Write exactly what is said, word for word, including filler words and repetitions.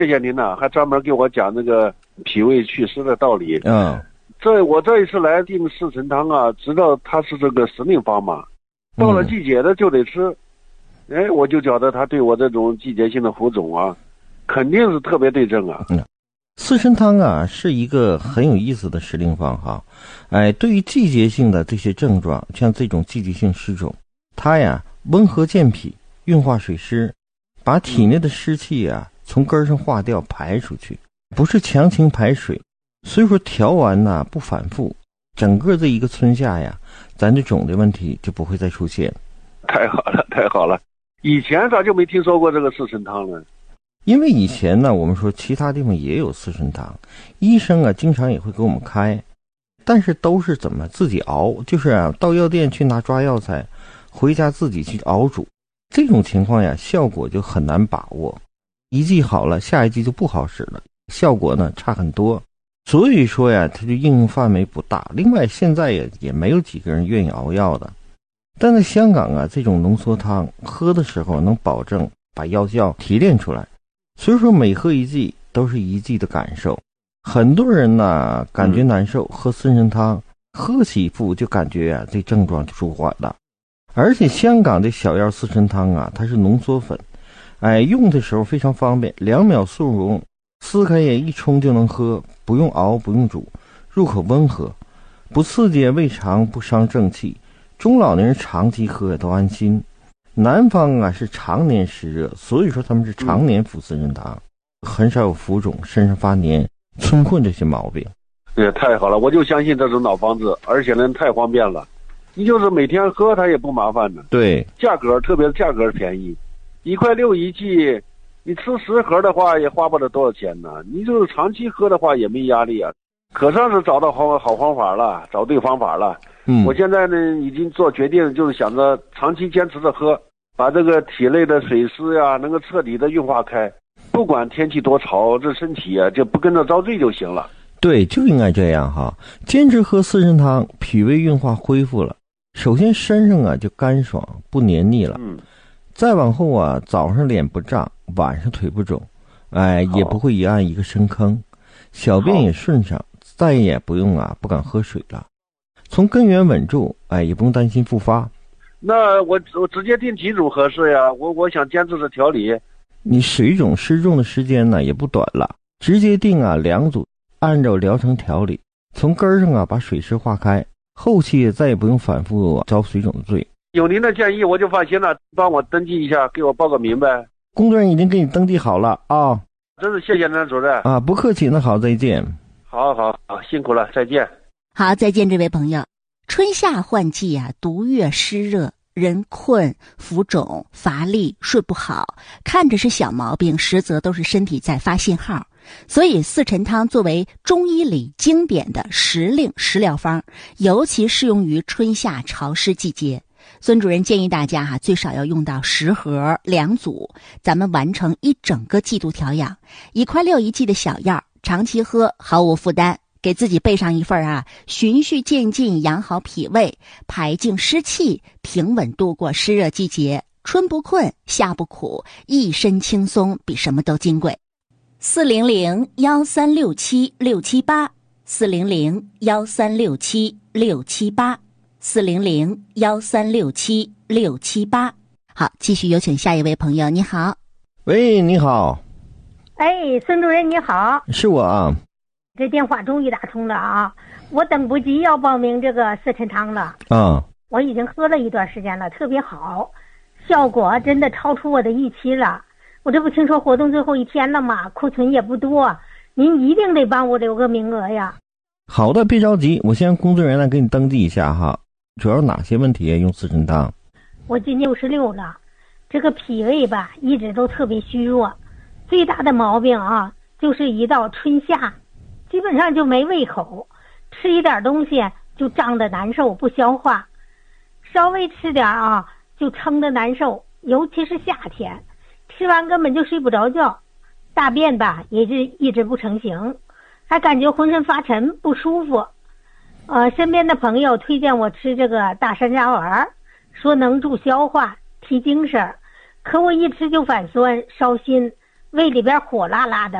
谢谢您呢，还专门给我讲那个脾胃祛湿的道理。 嗯， 这我这一次来订四神汤啊，知道它是这个时令方嘛，到了季节的就得吃。嗯、哎，我就觉得它对我这种季节性的浮肿啊，肯定是特别对症啊。 嗯，四神汤啊是一个很有意思的时令方哈。哎，对于季节性的这些症状，像这种季节性湿肿，它呀温和健脾，运化水湿，把体内的湿气啊从根上化掉排出去，不是强行排水。所以说调完呢不反复，整个这一个春夏呀，咱这肿的问题就不会再出现。 太好了，太好了！以前咋就没听说过这个四神汤呢？ 因为以前呢，我们说其他地方也有四神汤，医生啊经常也会给我们开，但是都是怎么自己熬，就是啊到药店去拿抓药材，回家自己去熬煮。这种情况呀，效果就很难把握，一剂好了，下一剂就不好使了，效果呢差很多。所以说呀，它就应用范围不大。另外，现在也也没有几个人愿意熬药的。但在香港啊，这种浓缩汤喝的时候能保证把药效提炼出来，所以说每喝一剂都是一剂的感受。很多人呢感觉难受，喝四神汤喝几副就感觉啊这症状就舒缓了。而且香港的小药四神汤啊，它是浓缩粉，哎，用的时候非常方便，两秒速溶，撕开也一冲就能喝，不用熬不用煮，入口温和，不刺激胃肠，不伤正气，中老年人长期喝也都安心。南方啊是常年湿热，所以说他们是常年服四神汤，很少有浮肿、身上发黏、春困这些毛病。 也太好了，我就相信这种老方子，而且呢太方便了，你就是每天喝它也不麻烦的。 对， 价格特别价格便宜，一块六一剂，你吃十盒的话也花不了多少钱呢。你就是长期喝的话也没压力啊，可算是找到好好方法了，找对方法了。 嗯， 我现在呢已经做决定，就是想着长期坚持着喝，把这个体内的水湿呀能够彻底的运化开。不管天气多潮，这身体啊就不跟着遭罪就行了。 对，就应该这样哈。坚持喝四神汤，脾胃运化恢复了，首先身上啊就干爽不黏腻了。 嗯， 再往后啊，早上脸不胀，晚上腿不肿，哎，也不会一按一个深坑，小便也顺畅，再也不用啊不敢喝水了。从根源稳住，哎，也不用担心复发。 那我我直接定几种合适呀？我我想坚持着调理。 你水肿湿重的时间呢也不短了，直接定啊两组，按照疗程调理，从根上啊把水湿化开，后期再也不用反复遭水肿的罪。 有您的建议我就放心了，帮我登记一下，给我报个名呗。 工作人员已经给你登记好了啊。 真是谢谢您主任啊，不客气，那好，再见。 好好好，辛苦了，再见。 好，再见，这位朋友。春夏换季啊，毒月湿热，人困、浮肿、乏力、睡不好，看着是小毛病，实则都是身体在发信号。所以四神汤作为中医里经典的时令食疗方，尤其适用于春夏潮湿季节。孙主任建议大家哈、啊，最少要用到十盒两组，咱们完成一整个季度调养。一块六一剂的小药，长期喝毫无负担。给自己备上一份啊，循序渐进养好脾胃，排净湿气，平稳度过湿热季节，春不困，夏不苦，一身轻松，比什么都金贵。四零零幺三六七六七八，四零零幺三六七六七八，四零零幺三六七六七八。好，继续有请下一位朋友。你好。 喂，你好。 哎，孙主任你好。 是我啊。 这电话终于打通了啊！我等不及要报名这个四神汤了啊！ 我已经喝了一段时间了，特别好，效果真的超出我的预期了。我这不听说活动最后一天了吗？库存也不多，您一定得帮我留个名额呀。 好的，别着急，我先让工作人员来给你登记一下哈。主要哪些问题用四神汤？ 我今年六十六了，这个脾胃吧一直都特别虚弱，最大的毛病啊就是一到春夏。基本上就没胃口，吃一点东西就胀得难受，不消化，稍微吃点啊就撑得难受，尤其是夏天，吃完根本就睡不着觉，大便吧也是一直不成形，还感觉浑身发沉不舒服。呃，身边的朋友推荐我吃这个大山楂丸，说能助消化提精神，可我一吃就反酸烧心， 胃里边火辣辣的。